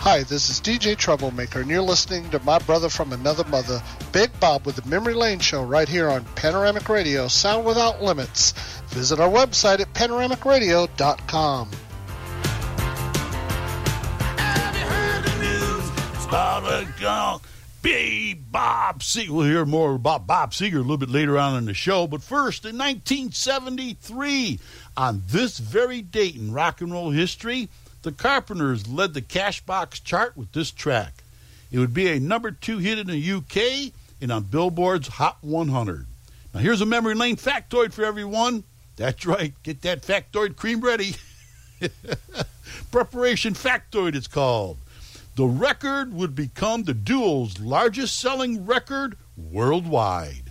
Hi, this is DJ Troublemaker, and you're listening to my brother from another mother, Big Bob, with the Memory Lane Show right here on Panoramic Radio, Sound Without Limits. Visit our website at panoramicradio.com. Have you heard the news? It's about a Bob Seger. We'll hear more about Bob Seger a little bit later on in the show. But first, in 1973, on this very date in rock and roll history, the Carpenters led the Cashbox chart with this track. It would be a number 2 hit in the UK and on Billboard's Hot 100. Now, here's a Memory Lane factoid for everyone. That's right. Get that factoid cream ready. Preparation factoid, it's called. The record would become the duo's largest selling record worldwide.